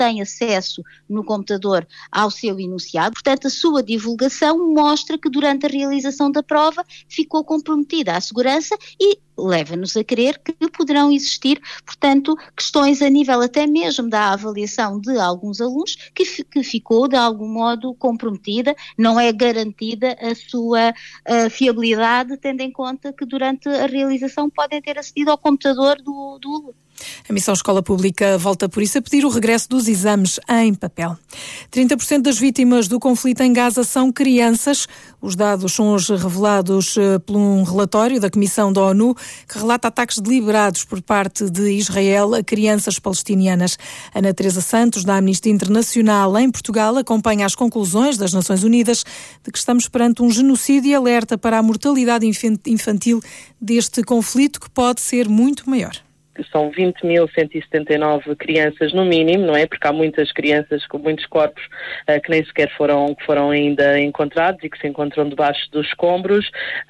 tem acesso no computador ao seu enunciado. Portanto, a sua divulgação mostra que durante a realização da prova ficou comprometida a segurança e leva-nos a crer que poderão existir, portanto, questões a nível até mesmo da avaliação de alguns alunos que ficou de algum modo comprometida, não é garantida a sua fiabilidade, tendo em conta que durante a realização podem ter acedido ao computador do aluno. A Missão Escola Pública volta por isso a pedir o regresso dos exames em papel. 30% das vítimas do conflito em Gaza são crianças. Os dados são hoje revelados por um relatório da Comissão da ONU que relata ataques deliberados por parte de Israel a crianças palestinianas. Ana Teresa Santos, da Amnistia Internacional em Portugal, acompanha as conclusões das Nações Unidas de que estamos perante um genocídio e alerta para a mortalidade infantil deste conflito, que pode ser muito maior. São 20.179 crianças no mínimo, não é? Porque há muitas crianças com muitos corpos que nem sequer foram ainda encontrados e que se encontram debaixo dos escombros,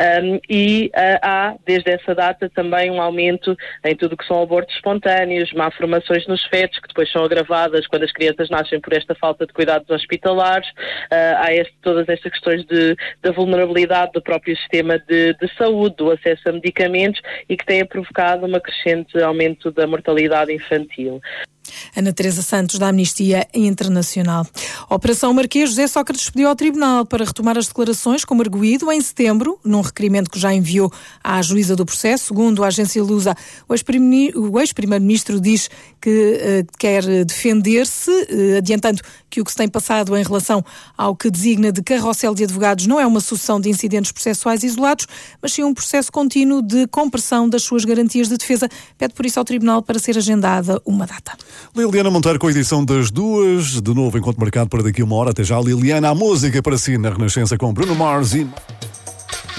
há desde essa data também um aumento em tudo o que são abortos espontâneos, malformações nos fetos, que depois são agravadas quando as crianças nascem por esta falta de cuidados hospitalares, há todas estas questões da vulnerabilidade do próprio sistema de saúde, do acesso a medicamentos, e que têm provocado uma crescente aumento da mortalidade infantil. Ana Teresa Santos, da Amnistia Internacional. A Operação Marquês, José Sócrates pediu ao Tribunal para retomar as declarações como arguido em setembro, num requerimento que já enviou à juíza do processo. Segundo a agência Lusa, o ex-primeiro-ministro diz que quer defender-se, adiantando que o que se tem passado em relação ao que designa de carrossel de advogados não é uma sucessão de incidentes processuais isolados, mas sim um processo contínuo de compressão das suas garantias de defesa. Pede por isso ao Tribunal para ser agendada uma data. Liliana Monteiro com a edição das 2, de novo encontro marcado para daqui a uma hora. Até já, Liliana, a música para si na Renascença com Bruno Mars e...